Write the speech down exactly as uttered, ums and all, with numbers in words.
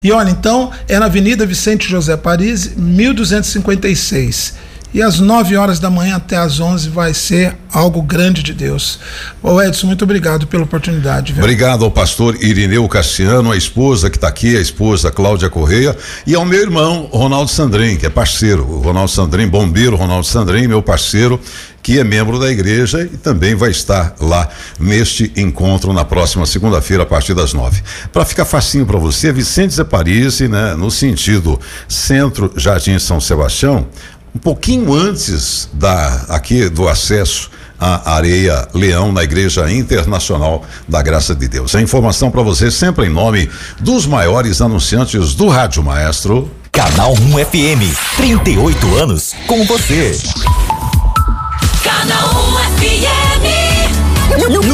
E olha, então, é na Avenida Vicente José Paris, mil duzentos e cinquenta e seis. E às nove horas da manhã até às onze vai ser algo grande de Deus. Ô Edson, muito obrigado pela oportunidade. Viu? Obrigado ao pastor Irineu Cassiano, a esposa que está aqui, a esposa Cláudia Correia, e ao meu irmão Ronaldo Sandrin, que é parceiro. O Ronaldo Sandrin, bombeiro Ronaldo Sandrin, meu parceiro, que é membro da igreja e também vai estar lá neste encontro na próxima segunda-feira a partir das nove. Para ficar facinho para você, Vicente Zé Paris, né, no sentido Centro Jardim São Sebastião, um pouquinho antes da aqui do acesso à Areia Leão, na Igreja Internacional da Graça de Deus. A informação para você sempre em nome dos maiores anunciantes do Rádio Maestro. Canal um F M, trinta e oito anos com você. Canal um F M.